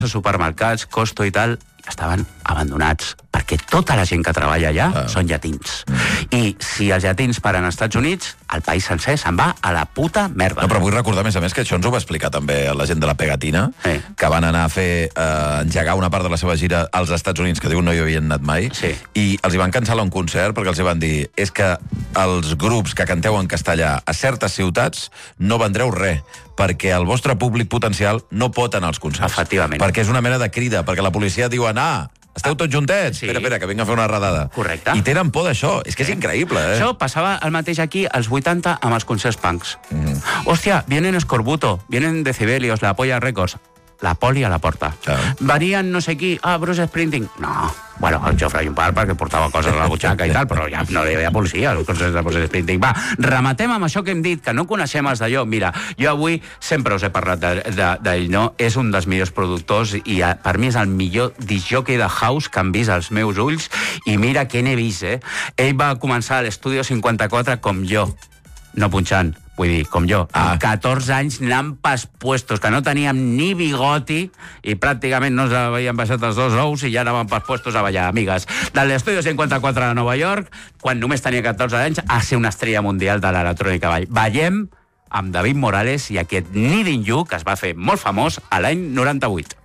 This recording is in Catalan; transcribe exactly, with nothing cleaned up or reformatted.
supermercats, Costo i tal, estaven abandonats, perquè tota la gent que treballa allà ah. són llatins. Mm. I si els llatins paren als Estats Units, el país sencer se'n va a la puta merda. No, però vull recordar, a més a més, que això ens ho va explicar també la gent de la Pegatina, sí. que van anar a fer, eh, engegar una part de la seva gira als Estats Units, que diu no hi havien anat mai, sí. i els hi van cancel·lar un concert perquè els hi van dir és que els grups que canteu en castellà a certes ciutats no vendreu res, perquè el vostre públic potencial no pot anar als concerts. Efectivament. Perquè és una mena de crida, perquè la policia diu ah, esteu tots juntets? Sí. Espera, espera, que vinc a fer una redada. Correcte. I tenen por d'això. És que és increïble, eh? Això passava el mateix aquí als vuitanta amb els concerts punks. Mm. Hòstia, vienen Escorbuto, vienen Decibelios, la Polla Records. La poli a la porta. Claro. Venien no sé qui, ah, Bruce Springsteen. No, bueno, el Jofre i un par perquè portava coses a la butxaca i tal, però ja no hi havia policia, els concerts de Bruce Springsteen. Va, rematem amb això que hem dit, que no coneixem els d'allò. Mira, jo avui sempre us he parlat d'ell, no? És un dels millors productors i per mi és el millor discjockey de house que han vist els meus ulls i mira què n'he vist, eh? Ell va començar a l'Estudio cinquanta-quatre com jo, no punxant. Vull dir, com jo, ah. amb catorze anys anant pas puestos, que no teníem ni bigoti i pràcticament no ens havien baixat els dos ous i ja anàvem pas puestos a ballar, amigues. De l'Estudio cinquanta-quatre de Nova York, quan només tenia catorze anys, a ser una estrella mundial de l'electrònica ball. Ballem amb David Morales i aquest Needing You, que es va fer molt famós a l'any noranta-vuit.